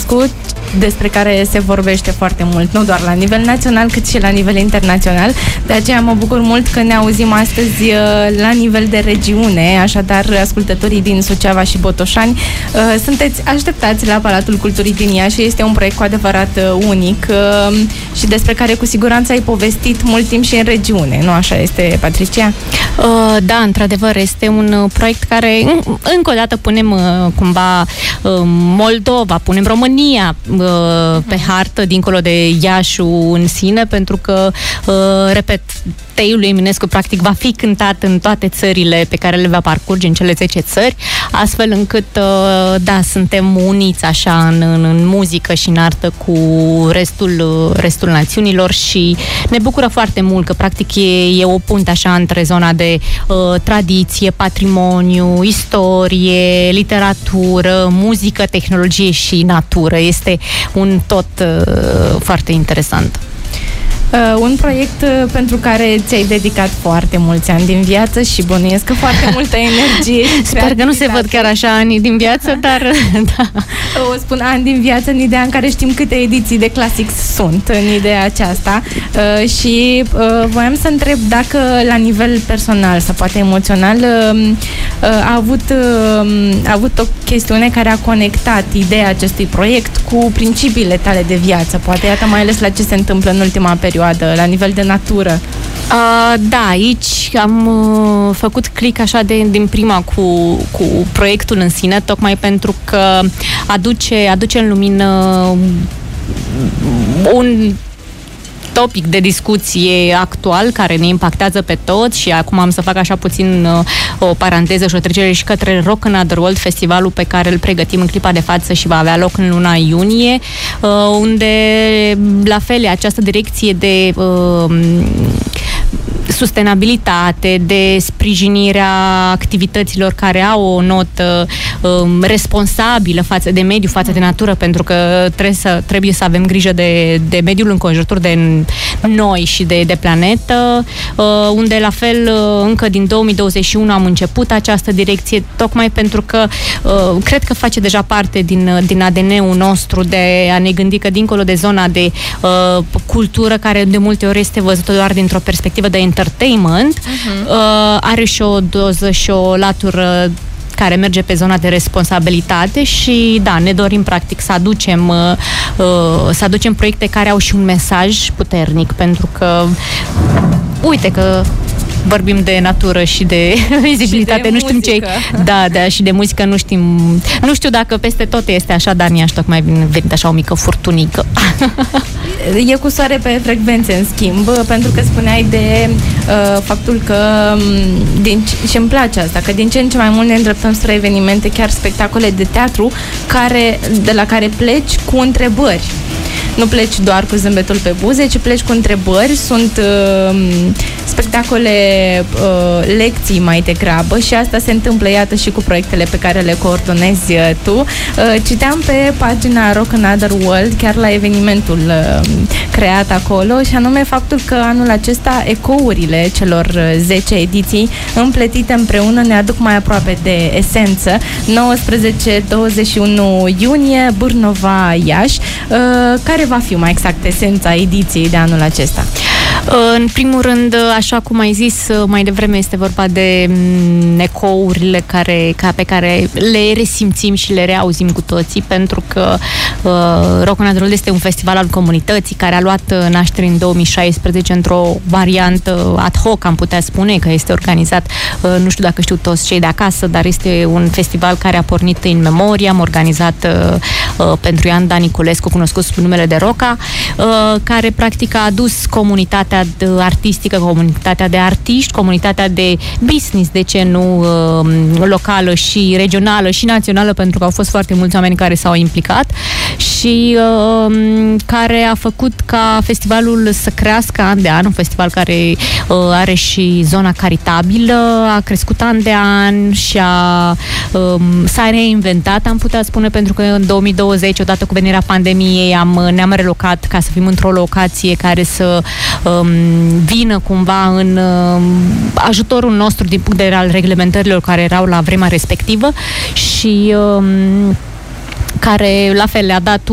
Ionescu, despre care se vorbește foarte mult, nu doar la nivel național, cât și la nivel internațional. De aceea mă bucur mult că ne auzim astăzi la nivel de regiune, așadar ascultătorii din Suceava și Botoșani, sunteți așteptați la Palatul Culturii din Iași. Este un proiect cu adevărat unic și despre care cu siguranță ai povestit mult timp și în regiune, nu așa este, Patricia? Da, într-adevăr, este un proiect care încă o dată punem cumva Moldova, punem România pe hartă, dincolo de Iașul în sine, pentru că, repet, teiul lui Eminescu practic va fi cântat în toate țările pe care le va parcurge, în cele 10 țări, astfel încât, da, suntem uniți așa în muzică și în artă cu restul națiunilor și ne bucură foarte mult că practic e o punte așa între zona de tradiție, patrimoniu, istorie, literatură, muzică, tehnologie și natură. Este un tot foarte interesant. Un proiect pentru care ți-ai dedicat foarte mulți ani din viață și bănuiesc că foarte multă energie. Sper că nu se văd chiar așa ani din viață, dar da. O spun ani din viață în ideea în care știm câte ediții de Classics sunt în ideea aceasta și voiam să întreb dacă la nivel personal sau poate emoțional a avut o chestiune care a conectat ideea acestui proiect cu principiile tale de viață, poate iată mai ales la ce se întâmplă în ultima perioadă la nivel de natură. Da, aici am făcut click așa din prima cu proiectul în sine, tocmai pentru că aduce în lumină un topic de discuție actual care ne impactează pe toți și acum am să fac așa puțin o paranteză și o trecere și către Rock Another World, festivalul pe care îl pregătim în clipa de față și va avea loc în luna iunie, unde la fel e această direcție de sustenabilitate, de sprijinirea activităților care au o notă responsabilă față de mediu, față de natură, pentru că trebuie să avem grijă de mediul înconjurător, de noi și de planetă, unde la fel încă din 2021 am început această direcție, tocmai pentru că cred că face deja parte din ADN-ul nostru de a ne gândi că dincolo de zona de cultură, care de multe ori este văzută doar dintr-o perspectivă de entertainment, are și o doză și o latură care merge pe zona de responsabilitate și da, ne dorim practic să aducem proiecte care au și un mesaj puternic, pentru că uite că vorbim de natură și de vizibilitate, nu știm ce. Da, și de muzică nu știm. Nu știu dacă peste tot este așa, dar în Iași tocmai venit așa o mică furtunică. E cu soare pe frecvențe, în schimb, pentru că spuneai de faptul că și îmi place asta, că din ce în ce mai mult ne îndreptăm spre evenimente, chiar spectacole de teatru, de la care pleci cu întrebări. Nu pleci doar cu zâmbetul pe buze, ci pleci cu întrebări. Sunt spectacole, lecții mai degrabă și asta se întâmplă, iată, și cu proiectele pe care le coordonezi tu. Citeam pe pagina Rock Another World, chiar la evenimentul creat acolo, și anume faptul că anul acesta ecourile celor 10 ediții împletite împreună ne aduc mai aproape de esență. 19-21 iunie, Bârnova, Iași. Care va fi mai exact esența ediției de anul acesta? În primul rând, așa cum ai zis mai devreme, este vorba de ecourile pe care le resimțim și le reauzim cu toții, pentru că Rock Another World este un festival al comunității care a luat naștere în 2016 într-o variantă ad hoc, am putea spune, că este organizat, nu știu dacă știu toți cei de acasă, dar este un festival care a pornit în memorie, am organizat pentru Ioan Dan Niculescu, cunoscut sub numele de Roca, care practic a adus comunitatea artistică, comunitatea de artiști, comunitatea de business, de ce nu, locală și regională și națională, pentru că au fost foarte mulți oameni care s-au implicat și care a făcut ca festivalul să crească an de an, un festival care are și zona caritabilă, a crescut an de an și s-a reinventat, am putea spune, pentru că în 2020, odată cu venirea pandemiei, ne-am relocat ca să fim într-o locație care să vină cumva în ajutorul nostru din punct de vedere al reglementărilor care erau la vremea respectivă și care la fel le-a dat